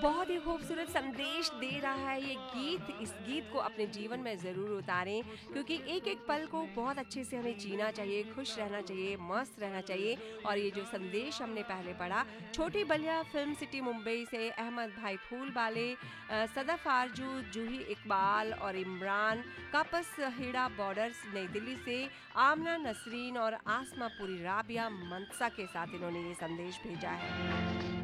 बहुत ही खूबसूरत संदेश दे रहा है ये गीत। इस गीत को अपने जीवन में ज़रूर उतारें क्योंकि एक-एक पल को बहुत अच्छे से हमें जीना चाहिए, खुश रहना चाहिए, मस्त रहना चाहिए। और ये जो संदेश हमने पहले पढ़ा, छोटी बलिया फ़िल्म सिटी मुंबई से अहमद भाई फूलवाले, सदफ़ आरजू, जूही इकबाल और इमरान, कापस हेड़ा बॉर्डर्स नई दिल्ली से आमना नसरीन और आसमा पुरी राबिया मनसा के साथ इन्होंने ये संदेश भेजा है।